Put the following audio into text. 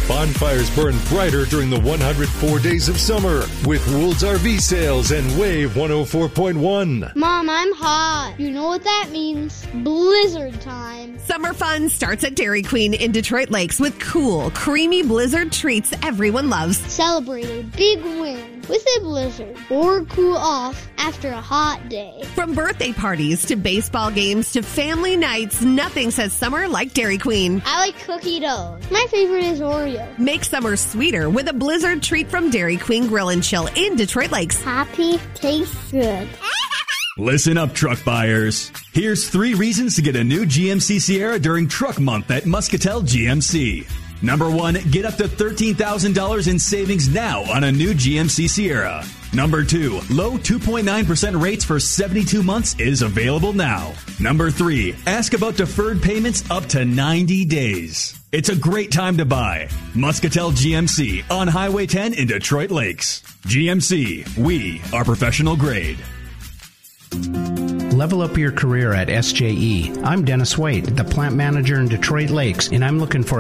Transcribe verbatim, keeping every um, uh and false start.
Bonfires burn brighter during the one hundred four days of summer with Woold's R V sales and Wave one oh four point one. Mom, I'm hot. You know what that means. Blizzard time. Summer fun starts at Dairy Queen in Detroit Lakes with cool, creamy blizzard treats everyone loves. Celebrate a big win with a blizzard or cool off after a hot day. From birthday parties to baseball games to family nights, nothing says summer like Dairy Queen. I like cookie dough. My favorite is Oreo. Make summer sweeter with a blizzard treat from Dairy Queen Grill and Chill in Detroit Lakes. Happy tastes good. Listen up, truck buyers. Here's three reasons to get a new G M C Sierra during Truck Month at Muscatel G M C. Number one, get up to thirteen thousand dollars in savings now on a new G M C Sierra. Number two, low two point nine percent rates for seventy-two months is available now. Number three, ask about deferred payments up to ninety days. It's a great time to buy. Muscatel G M C on Highway ten in Detroit Lakes. G M C, we are professional grade. Level up your career at S J E. I'm Dennis Waite, the plant manager in Detroit Lakes, and I'm looking for